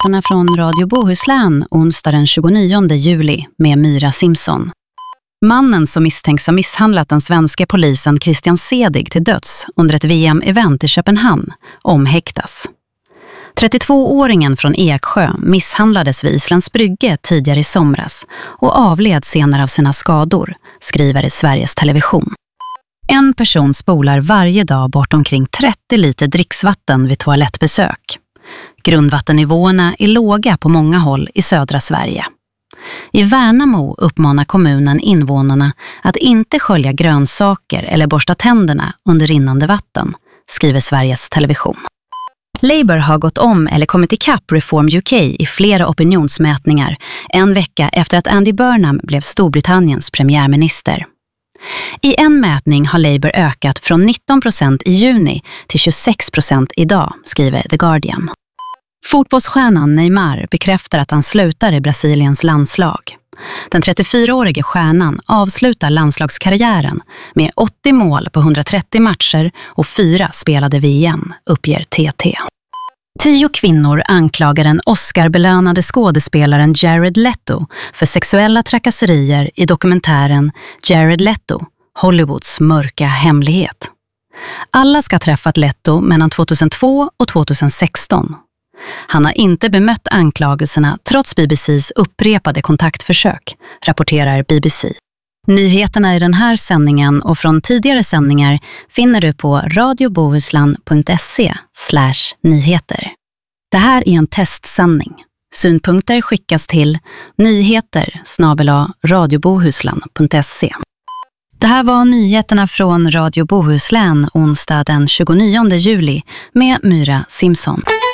nyheterna från Radio Bohuslän onsdag den 29 juli med Myra Simson. Mannen som misstänks ha misshandlat den svenska polisen Christian Sedig till döds under ett VM-event i Köpenhamn omhäktas. 32-åringen från Eksjö misshandlades vid Islands Brygge tidigare i somras och avled senare av sina skador, skriver Sveriges Television. En person spolar varje dag bort omkring 30 liter dricksvatten vid toalettbesök. Grundvattennivåerna är låga på många håll i södra Sverige. I Värnamo uppmanar kommunen invånarna att inte skölja grönsaker eller borsta tänderna under rinnande vatten, skriver Sveriges Television. Labour har gått om eller kommit ikapp Reform UK i flera opinionsmätningar en vecka efter att Andy Burnham blev Storbritanniens premiärminister. I en mätning har Labour ökat från 19% i juni till 26% idag, skriver The Guardian. Fotbollsstjärnan Neymar bekräftar att han slutar i Brasiliens landslag. Den 34-årige stjärnan avslutar landslagskarriären med 80 mål på 130 matcher och 4 spelade VM, uppger TT. 10 kvinnor anklagar den Oscar-belönade skådespelaren Jared Leto för sexuella trakasserier i dokumentären Jared Leto, Hollywoods mörka hemlighet. Alla ska ha träffat Leto mellan 2002 och 2016. Han har inte bemött anklagelserna trots BBCs upprepade kontaktförsök, rapporterar BBC. Nyheterna i den här sändningen och från tidigare sändningar finner du på radiobohuslan.se/nyheter. Det här är en testsändning. Synpunkter skickas till nyheter@radiobohuslan.se. Det här var nyheterna från Radio Bohuslän onsdag den 29 juli med Myra Simson.